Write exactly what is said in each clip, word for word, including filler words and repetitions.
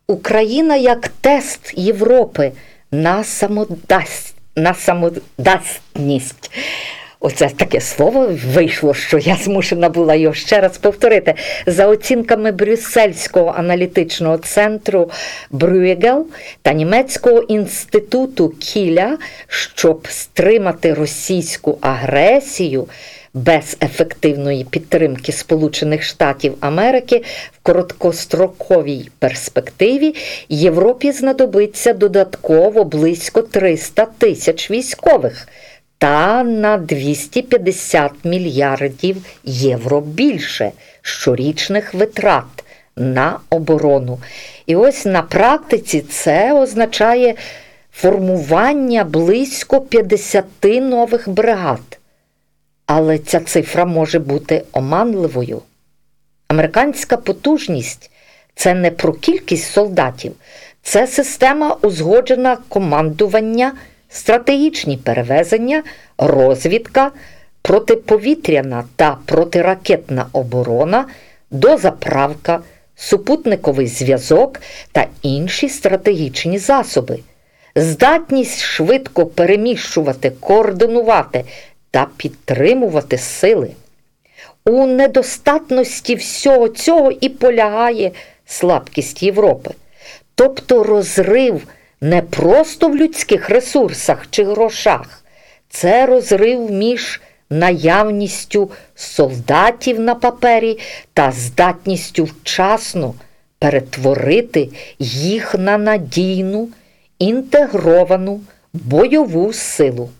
Україна як тест Європи на самодасть, на самодастність. Оце таке слово вийшло, що я змушена була його ще раз повторити. За оцінками Брюссельського аналітичного центру Брюегел та німецького інституту Кіля, щоб стримати російську агресію без ефективної підтримки Сполучених Штатів Америки в короткостроковій перспективі, Європі знадобиться додатково близько триста тисяч військових та на двісті п'ятдесят мільярдів євро більше щорічних витрат на оборону. І ось на практиці це означає формування близько п'ятдесят нових бригад. Але ця цифра може бути оманливою. Американська потужність – це не про кількість солдатів, це система узгоджена командування, стратегічні перевезення, розвідка, протиповітряна та протиракетна оборона, дозаправка, супутниковий зв'язок та інші стратегічні засоби. Здатність швидко переміщувати, координувати та підтримувати сили. У недостатності всього цього і полягає слабкість Європи. Тобто розрив не просто в людських ресурсах чи грошах. Це розрив між наявністю солдатів на папері та здатністю вчасно перетворити їх на надійну, інтегровану бойову силу.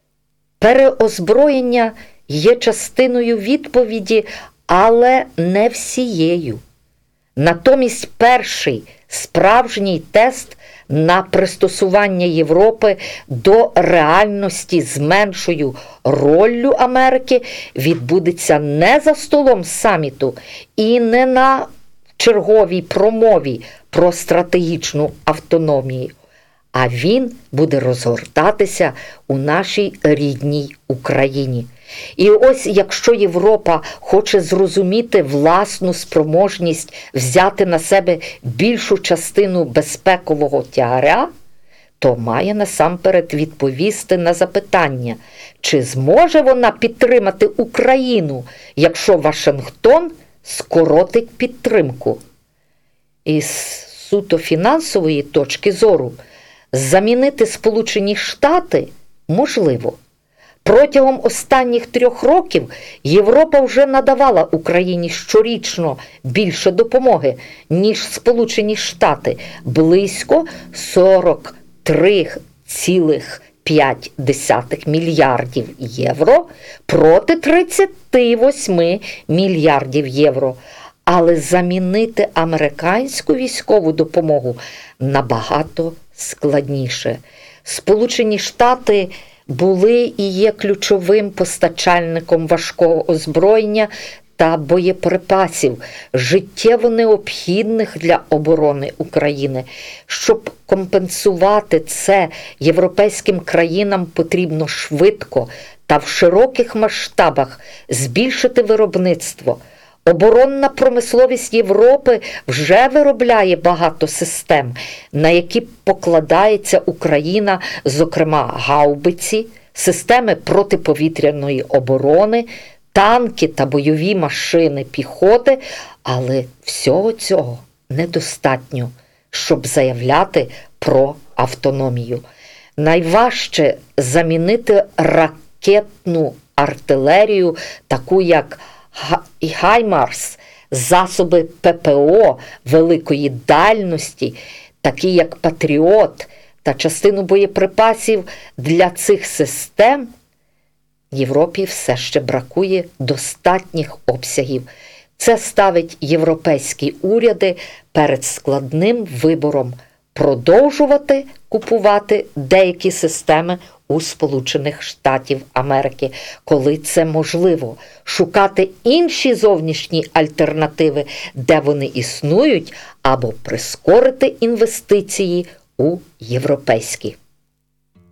Переозброєння є частиною відповіді, але не всією. Натомість перший справжній тест на пристосування Європи до реальності з меншою роллю Америки відбудеться не за столом саміту і не на черговій промові про стратегічну автономію, а він буде розгортатися у нашій рідній Україні. І ось якщо Європа хоче зрозуміти власну спроможність взяти на себе більшу частину безпекового тягаря, то має насамперед відповісти на запитання, чи зможе вона підтримати Україну, якщо Вашингтон скоротить підтримку. Із суто фінансової точки зору замінити Сполучені Штати можливо. Протягом останніх трьох років Європа вже надавала Україні щорічно більше допомоги, ніж Сполучені Штати – близько сорок три цілих п'ять десятих мільярдів євро проти тридцяти восьми мільярдів євро. Але замінити американську військову допомогу набагато складніше. Сполучені Штати були і є ключовим постачальником важкого озброєння та боєприпасів, життєво необхідних для оборони України. Щоб компенсувати це, європейським країнам потрібно швидко та в широких масштабах збільшити виробництво. Оборонна промисловість Європи вже виробляє багато систем, на які покладається Україна, зокрема гаубиці, системи протиповітряної оборони, танки та бойові машини піхоти, але всього цього недостатньо, щоб заявляти про автономію. Найважче замінити ракетну артилерію, таку як Хаймарс, засоби ППО великої дальності, такі як Патріот, та частину боєприпасів для цих систем, Європі все ще бракує достатніх обсягів. Це ставить європейські уряди перед складним вибором продовжувати купувати деякі системи у Сполучених Штатів Америки, коли це можливо, шукати інші зовнішні альтернативи, де вони існують, або прискорити інвестиції у європейські.